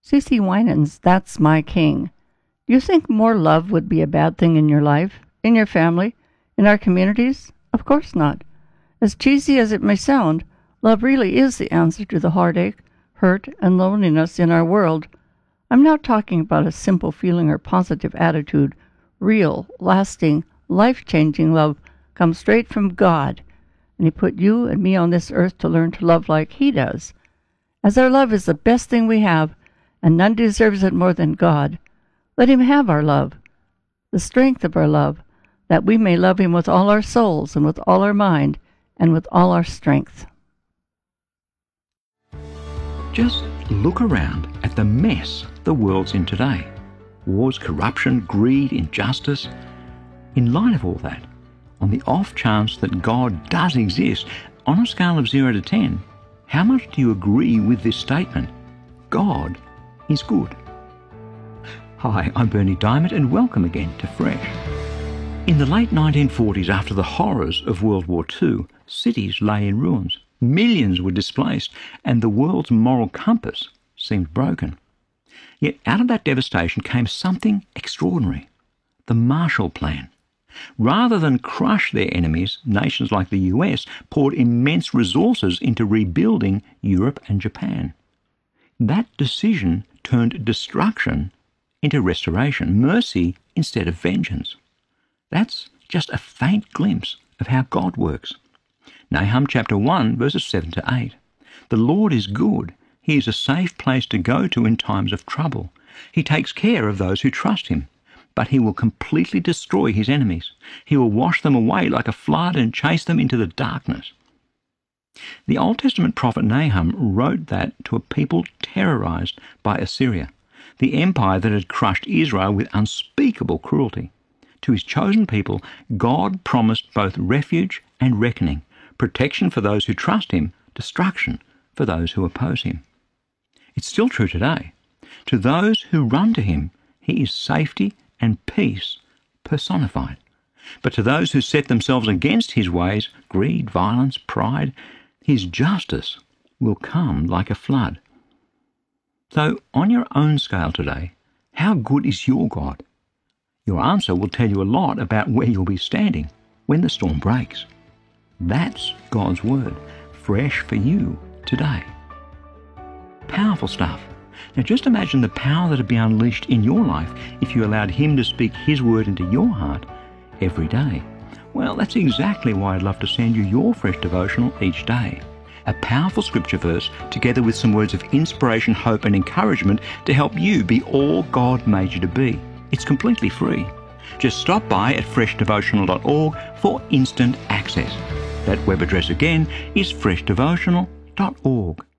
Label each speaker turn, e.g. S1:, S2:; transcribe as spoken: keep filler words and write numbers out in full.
S1: C C Winans, That's My King. Do you think more love would be a bad thing in your life, in your family, in our communities? Of course not. As cheesy as it may sound, love really is the answer to the heartache, hurt, and loneliness in our world. I'm not talking about a simple feeling or positive attitude. Real, lasting, life-changing love comes straight from God, and He put you and me on this earth to learn to love like He does. As our love is the best thing we have, and none deserves it more than God, let Him have our love, the strength of our love, that we may love Him with all our souls and with all our mind and with all our strength.
S2: Just look around at the mess the world's in today. Wars, corruption, greed, injustice. In light of all that, on the off chance that God does exist, on a scale of zero to ten, how much do you agree with this statement? God is good. Hi, I'm Berni Dymet and welcome again to Fresh. In the late nineteen forties, after the horrors of World War Two, cities lay in ruins. Millions were displaced and the world's moral compass seemed broken. Yet out of that devastation came something extraordinary, the Marshall Plan. Rather than crush their enemies, nations like the U S poured immense resources into rebuilding Europe and Japan. That decision turned destruction into restoration, mercy instead of vengeance. That's just a faint glimpse of how God works. Nahum chapter one, verses seven to eight. The Lord is good. He is a safe place to go to in times of trouble. He takes care of those who trust Him, but He will completely destroy His enemies. He will wash them away like a flood and chase them into the darkness. The Old Testament prophet Nahum wrote that to a people terrorized by Assyria, the empire that had crushed Israel with unspeakable cruelty. To His chosen people, God promised both refuge and reckoning, protection for those who trust Him, destruction for those who oppose Him. It's still true today. To those who run to Him, He is safety and peace personified. But to those who set themselves against His ways, greed, violence, pride, His justice will come like a flood. So, on your own scale today, how good is your God? Your answer will tell you a lot about where you'll be standing when the storm breaks. That's God's Word, fresh for you today. Powerful stuff. Now just imagine the power that would be unleashed in your life if you allowed Him to speak His Word into your heart every day. Well, that's exactly why I'd love to send you your Fresh Devotional each day. A powerful scripture verse together with some words of inspiration, hope and encouragement to help you be all God made you to be. It's completely free. Just stop by at fresh devotional dot org for instant access. That web address again is fresh devotional dot org.